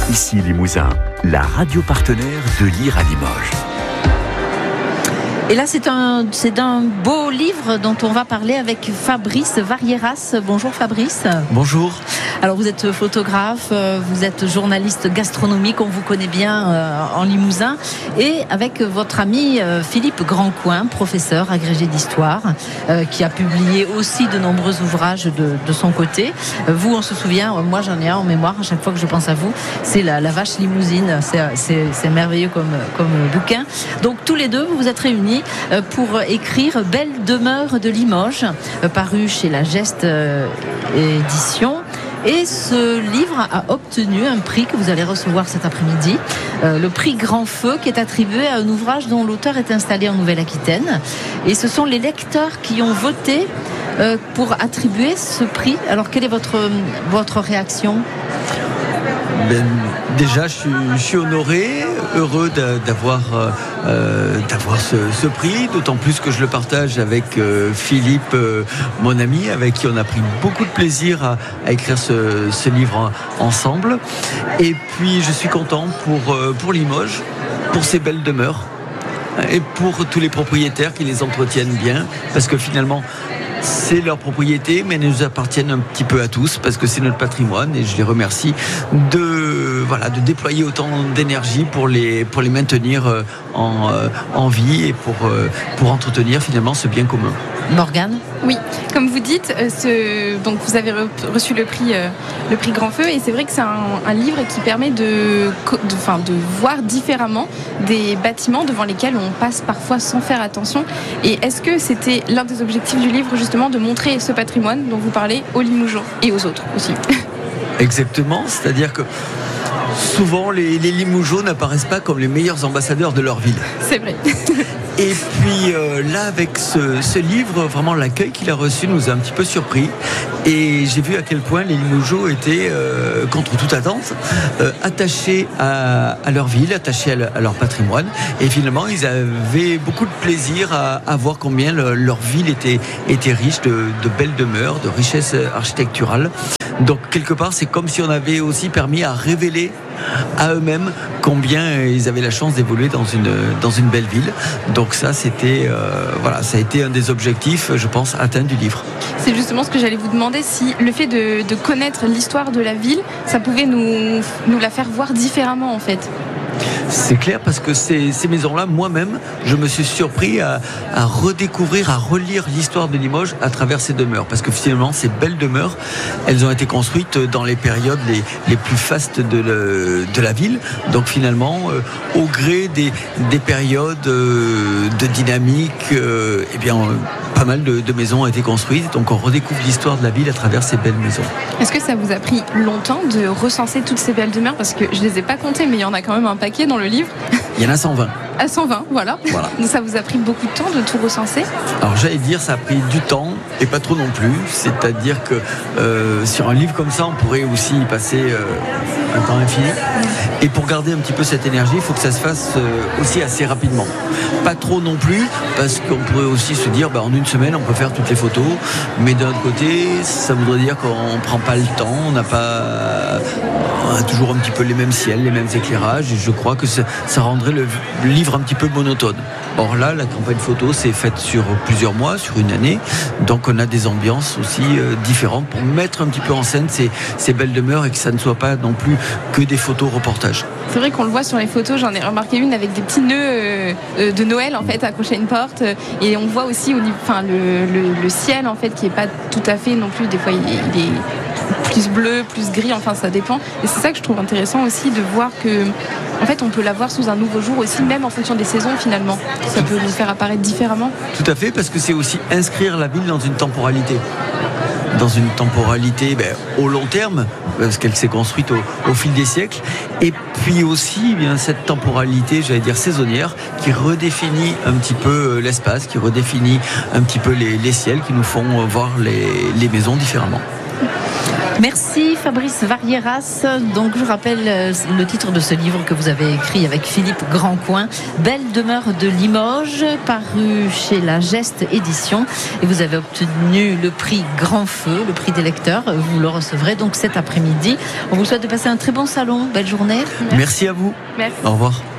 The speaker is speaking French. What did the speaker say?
Ici Limousin, la radio partenaire de Lire à Limoges. Et là, c'est d'un beau livre dont on va parler avec Fabrice Varieras. Bonjour Fabrice. Bonjour. Alors vous êtes photographe, vous êtes journaliste gastronomique, on vous connaît bien en Limousin. Et avec votre ami Philippe Grandcoin, professeur agrégé d'histoire, qui a publié aussi de nombreux ouvrages de son côté. Vous, on se souvient, moi j'en ai un en mémoire, à chaque fois que je pense à vous, c'est la vache limousine. C'est merveilleux comme bouquin. Donc tous les deux, vous vous êtes réunis pour écrire Belle demeure de Limoges, paru chez La Geste édition. Et ce livre a obtenu un prix que vous allez recevoir cet après-midi, le prix Grand Feu, qui est attribué à un ouvrage dont l'auteur est installé en Nouvelle-Aquitaine. Et ce sont les lecteurs qui ont voté pour attribuer ce prix. Alors quelle est votre réaction ? Déjà, je suis honoré, heureux d'avoir ce prix, d'autant plus que je le partage avec Philippe, mon ami, avec qui on a pris beaucoup de plaisir à écrire ce livre ensemble. Et puis, je suis content pour Limoges, pour ces belles demeures et pour tous les propriétaires qui les entretiennent bien, parce que finalement, c'est leur propriété, mais elles nous appartiennent un petit peu à tous parce que c'est notre patrimoine et je les remercie de déployer autant d'énergie pour les maintenir en vie et pour entretenir finalement ce bien commun. Morgane ? Oui, comme vous dites, donc vous avez reçu le prix Grand Feu et c'est vrai que c'est un livre qui permet de voir différemment des bâtiments devant lesquels on passe parfois sans faire attention. Et est-ce que c'était l'un des objectifs du livre justement de montrer ce patrimoine dont vous parlez aux Limougeaux et aux autres aussi ? Exactement, c'est-à-dire que souvent les Limougeaux n'apparaissent pas comme les meilleurs ambassadeurs de leur ville. C'est vrai. Et puis là, avec ce livre, vraiment l'accueil qu'il a reçu nous a un petit peu surpris. Et j'ai vu à quel point les Limougeaux étaient, contre toute attente, attachés à leur ville, attachés à leur patrimoine. Et finalement, ils avaient beaucoup de plaisir à voir combien leur ville était riche de belles demeures, de richesses architecturales. Donc quelque part, c'est comme si on avait aussi permis à révéler à eux-mêmes combien ils avaient la chance d'évoluer dans une belle ville. Donc ça, ça a été un des objectifs, je pense, atteints du livre. C'est justement ce que j'allais vous demander, si le fait de connaître l'histoire de la ville, ça pouvait nous la faire voir différemment en fait. C'est clair, parce que ces maisons-là, moi-même, je me suis surpris à redécouvrir, à relire l'histoire de Limoges à travers ces demeures. Parce que finalement, ces belles demeures, elles ont été construites dans les périodes les plus fastes de la ville. Donc finalement, au gré des périodes de dynamique, pas mal de maisons ont été construites. Donc on redécouvre l'histoire de la ville à travers ces belles maisons. Est-ce que ça vous a pris longtemps de recenser toutes ces belles demeures ? Parce que je ne les ai pas comptées, mais il y en a quand même un paquet dans le livre. Il y en a 120. À 120, voilà. Donc ça vous a pris beaucoup de temps de tout recenser ? Alors j'allais dire, ça a pris du temps et pas trop non plus. C'est-à-dire que sur un livre comme ça, on pourrait aussi y passer un temps infini. Et pour garder un petit peu cette énergie, il faut que ça se fasse aussi assez rapidement. Pas trop non plus, parce qu'on pourrait aussi se dire, en une semaine, on peut faire toutes les photos. Mais d'un autre côté, ça voudrait dire qu'on ne prend pas le temps, on a toujours un petit peu les mêmes ciels, les mêmes éclairages. Et je crois que ça rendrait le livre un petit peu monotone. Or là, la campagne photo s'est faite sur plusieurs mois, sur une année. Donc on a des ambiances aussi différentes pour mettre un petit peu en scène ces belles demeures et que ça ne soit pas non plus que des photos reportages. C'est vrai qu'on le voit sur les photos, j'en ai remarqué une avec des petits nœuds de Noël en fait accrochés à une porte, et on voit aussi le ciel en fait qui est pas tout à fait non plus, des fois il est plus bleu, plus gris, enfin ça dépend. Et c'est ça que je trouve intéressant aussi, de voir que en fait on peut la voir sous un nouveau jour aussi, même en fonction des saisons finalement. Ça peut nous faire apparaître différemment. Tout à fait, parce que c'est aussi inscrire la ville dans une temporalité. Dans une temporalité au long terme, parce qu'elle s'est construite au fil des siècles, et puis aussi cette temporalité, j'allais dire saisonnière, qui redéfinit un petit peu l'espace, qui redéfinit un petit peu les ciels, qui nous font voir les maisons différemment. Merci Fabrice Varieras. Donc je rappelle le titre de ce livre que vous avez écrit avec Philippe Grandcoin, Belle demeure de Limoges, paru chez La Geste Édition. Et vous avez obtenu le prix Grand Feu, le prix des lecteurs. Vous le recevrez donc cet après-midi. On vous souhaite de passer un très bon salon. Belle journée. Merci à vous. Merci. Au revoir.